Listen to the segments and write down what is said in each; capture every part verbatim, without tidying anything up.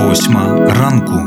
Восьма ранку.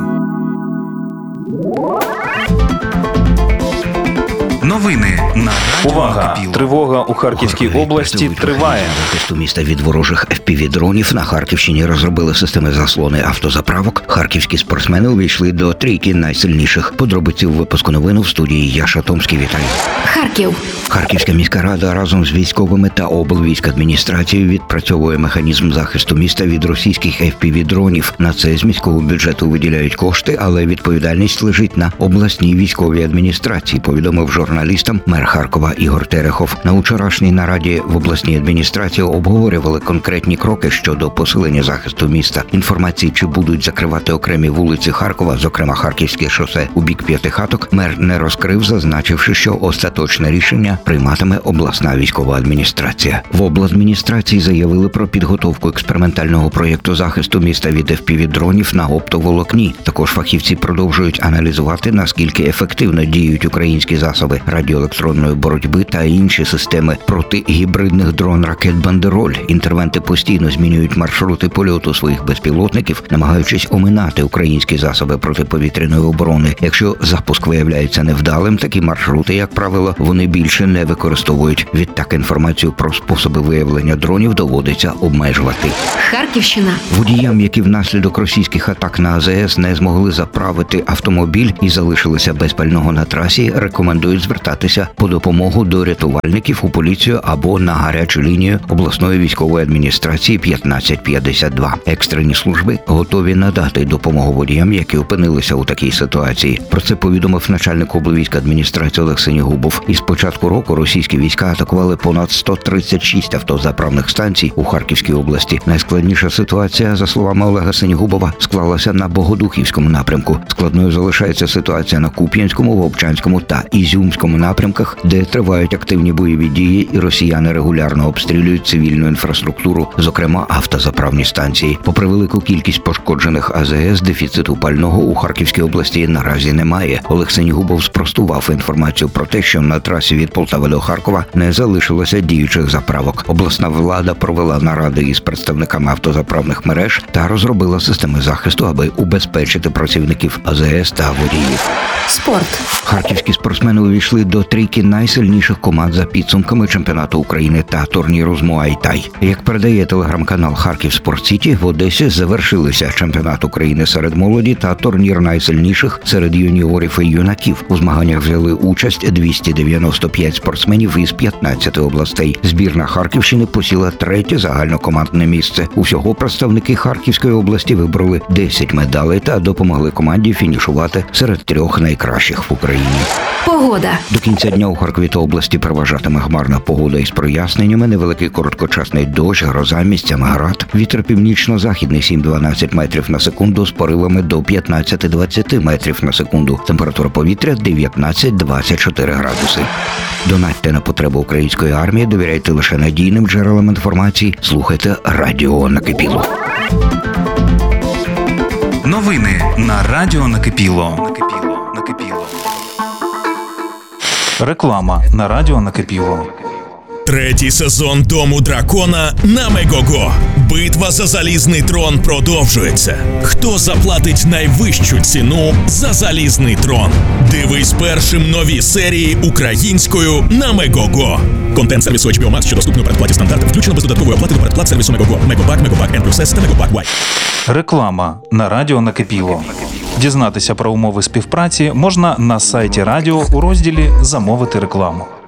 Новини на Радіо Увага! Накипіло. Тривога у Харківській області триває. Захисту міста від ворожих еф пі ві-дронів на Харківщині розробили системи заслони автозаправок. Харківські спортсмени увійшли до трійки найсильніших. Подробиці у випуску новин в студії Яша Томський. Вітаю. Харків. Харківська міська рада разом з військовими та облвійськадміністрацією відпрацьовує механізм захисту міста від російських еф пі ві-дронів. На це з міського бюджету виділяють кошти, але відповідальність лежить на обласній військовій адміністрації, повідомив журналістам мер Харкова Ігор Терехов. На вчорашній нараді в обласній адміністрації обговорювали конкретні кроки щодо посилення захисту міста. Інформації, чи будуть закривати окремі вулиці Харкова, зокрема Харківське шосе у бік П'ятихаток, мер не розкрив, зазначивши, що остаточне рішення прийматиме обласна військова адміністрація. В обладміністрації заявили про підготовку експериментального проєкту захисту міста від еф пі ві-дронів на оптоволокні. Також фахівці продовжують аналізувати, наскільки ефективно діють українські засоби радіоелектронної боротьби та інші системи проти гібридних дрон-ракет «Бандероль». Інтервенти постійно змінюють маршрути польоту своїх безпілотників, намагаючись оминати українські засоби протиповітряної оборони. Якщо запуск виявляється невдалим, такі маршрути, як правило, вони більше не використовують. Відтак інформацію про способи виявлення дронів доводиться обмежувати. Харківщина. Водіям, які внаслідок російських атак на а зе ес не змогли заправити автомобіль і залишилися без пального на трасі, рекомендують звертатися по допомогу до рятувальників, у поліцію або на гарячу лінію обласної військової адміністрації п'ятнадцять п'ятдесят два. Екстрені служби готові надати допомогу водіям, які опинилися у такій ситуації. Про це повідомив начальник облвійськадміністрації Олег Синігубов. Із початку року російські війська атакували понад сто тридцять шість автозаправних станцій у Харківській області. Найскладніша ситуація, за словами Олега Синігубова, склалася на Богодухівському напрямку. Складною залишається ситуація на Куп'янському, Вовчанському та Ізюмському напрямках, де тривають активні бойові дії і росіяни регулярно обстрілюють цивільну інфраструктуру, зокрема автозаправні станції. Попри велику кількість пошкоджених а зе ес, дефіциту пального у Харківській області наразі немає. Олег Синігубов спростував інформацію про те, що на трасі від Полтави до Харкова не залишилося діючих заправок. Обласна влада провела наради із представниками автозаправних мереж та розробила системи захисту, аби убезпечити працівників а зе ес та водіїв. Спорт. Харківські спортсмени увійшли до трійки найсильніших команд за підсумками чемпіонату України та турніру з Муай-Тай. Як передає телеграм-канал Харків Спорт Сіті, в Одесі завершилися чемпіонат України серед молоді та турнір найсильніших серед юніорів і юнаків. У змаганнях взяли участь двісті дев'яносто п'ять спортсменів із п'ятнадцяти областей. Збірна Харківщини посіла третє загальнокомандне місце. Усього представники Харківської області вибрали десять медалей та допомогли команді фінішувати серед трьох найкращих в Україні. Погода. До кінця дня у Харкові та області переважатиме хмарна погода із проясненнями, невеликий короткочасний дощ, гроза, місцями град. Вітер північно-західний сім-дванадцять метрів на секунду з поривами до п'ятнадцять-двадцять метрів на секунду. Температура повітря дев'ятнадцять-двадцять чотири градуси. Донатьте на потребу української армії, довіряйте лише надійним джерелам інформації, слухайте Радіо Накипіло. Новини на Радіо Накипіло. Накипіло. Накипіло. Реклама на Радіо Накипіло. Третій сезон Дому Дракона на Мегого. Битва за залізний трон продовжується. Хто заплатить найвищу ціну за залізний трон? Дивись першим нові серії українською на Мегого. Контент сервісу ейч бі о Max, що доступний у передплаті стандарту, включено без додаткової оплати до передплат сервісу Мегого. Мегобак, Мегобак N плюс S та Мегобак Y. Реклама на Радіо Накипіло. Дізнатися про умови співпраці можна на сайті радіо у розділі «Замовити рекламу».